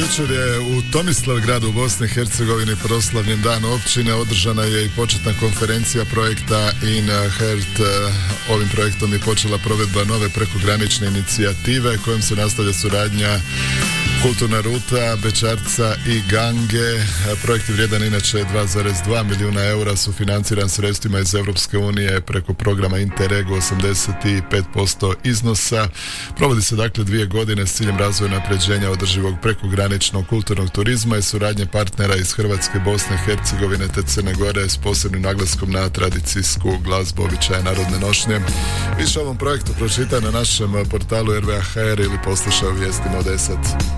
jučer je u Tomislavgradu u Bosni i Hercegovini proslavljen dan općine, održana je i početna konferencija projekta In Heart. Ovim projektom je počela provedba nove prekogranične inicijative kojom se nastavlja suradnja Kulturna ruta Bečarca i Gange. Projekt je vrijedan inače 2,2 milijuna eura, sufinanciran sredstvima iz Europske unije preko programa Interreg 85% iznosa. Provodi se dakle 2 godine s ciljem razvoja napređenja održivog prekograničnog kulturnog turizma i suradnje partnera iz Hrvatske, Bosne i Hercegovine te Crne Gore s posebnim naglaskom na tradicijsku glazbu, običaje, narodne nošnje. Više o ovom projektu pročitaj na našem portalu RVA.hr ili poslušaj u vijestima od 10.